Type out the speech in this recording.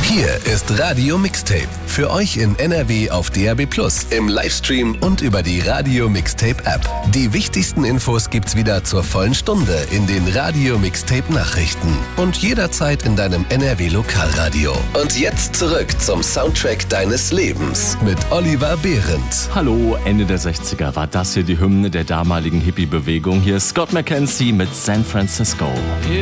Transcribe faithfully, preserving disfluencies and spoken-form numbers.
Hier ist Radio Mixtape. Für euch in N R W auf D A B plus, im Livestream und über die Radio Mixtape App. Die wichtigsten Infos gibt's wieder zur vollen Stunde in den Radio Mixtape Nachrichten und jederzeit in deinem N R W Lokalradio. Und jetzt zurück zum Soundtrack deines Lebens mit Oliver Behrendt. Hallo, Ende der sechziger war das hier die Hymne der damaligen Hippie-Bewegung. Hier ist Scott McKenzie mit San Francisco.